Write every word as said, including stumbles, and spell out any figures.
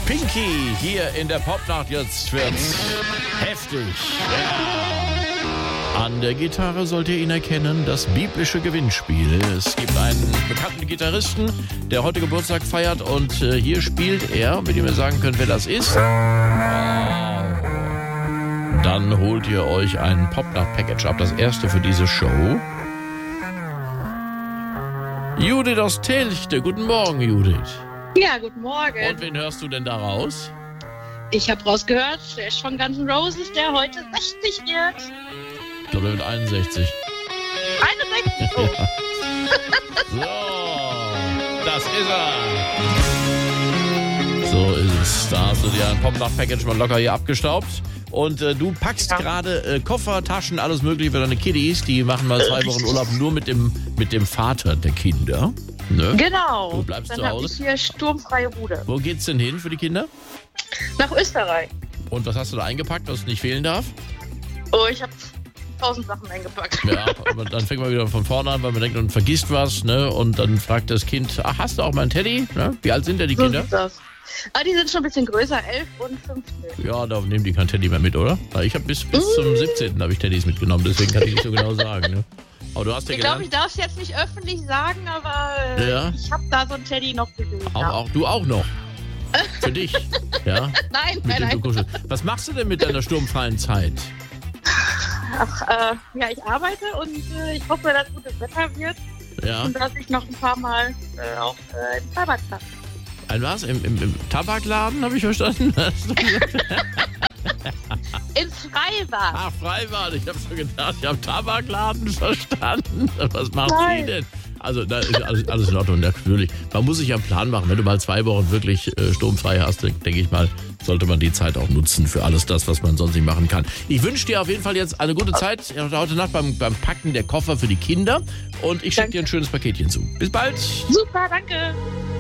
Pinky hier in der Popnacht. Jetzt wird's heftig. Ja. An der Gitarre sollt ihr ihn erkennen, das biblische Gewinnspiel. Es gibt einen bekannten Gitarristen, der heute Geburtstag feiert und äh, hier spielt er, mit dem ihr sagen könnt, wer das ist. Dann holt ihr euch ein Popnacht-Package ab, das erste für diese Show. Judith aus Telchte. Guten Morgen, Judith. Ja, guten Morgen. Und wen hörst du denn da raus? Ich habe rausgehört, der ist von Guns N' Roses, der heute sechzig wird. Ich glaube, der wird einundsechzig. einundsechzig? Oh. So, das ist er. So ist es. Da hast du dir ein Popnacht-Package mal locker hier abgestaubt. Und äh, du packst ja. gerade äh, Koffer, Taschen, alles mögliche für deine Kiddies. Die machen mal zwei Wochen Urlaub nur mit dem, mit dem Vater der Kinder. Ne? Genau. Du bleibst Dann zu Hause. Dann habe ich hier sturmfreie Bude. Wo geht's denn hin für die Kinder? Nach Österreich. Und was hast du da eingepackt, was nicht fehlen darf? Oh, ich habe tausend Sachen eingepackt. Ja, aber dann fängt man wieder von vorne an, weil man denkt, man vergisst was, ne? Und dann fragt das Kind, ach, hast du auch mal einen Teddy? Ne? Wie alt sind denn die So Kinder? ist das. Ah, die sind schon ein bisschen größer, elf und fünfzehn. Ja, da nehmen die kein Teddy mehr mit, oder? Ich habe bis, bis zum siebzehnten habe ich Teddys mitgenommen, deswegen kann ich nicht so genau sagen. Ne? Aber du hast ja ich gelernt. glaube, ich darf es jetzt nicht öffentlich sagen, aber äh, ja. ich habe da so einen Teddy noch gesehen. Auch, ja. auch, du auch noch? Für dich? Ja? Nein, mit nein, dem nein. Du was machst du denn mit deiner sturmfreien Zeit? Ach, äh, ja, ich arbeite und äh, ich hoffe, dass gutes Wetter wird. Ja. Und dass ich noch ein paar Mal äh, auch äh, im Freibad kann. Ein was? Im, im, im Tabakladen, habe ich verstanden? Ins Freibad. Ach, Freibad. Ich habe schon gedacht, ich habe Tabakladen verstanden. Was macht Nein. sie denn? Also, da ist alles, alles in Ordnung, natürlich. Man muss sich ja einen Plan machen. Wenn du mal zwei Wochen wirklich äh, sturmfrei hast, denke ich mal, sollte man die Zeit auch nutzen für alles das, was man sonst nicht machen kann. Ich wünsche dir auf jeden Fall jetzt eine gute Zeit heute Nacht beim, beim Packen der Koffer für die Kinder. Und ich schicke dir ein schönes Paketchen zu. Bis bald. Super, danke.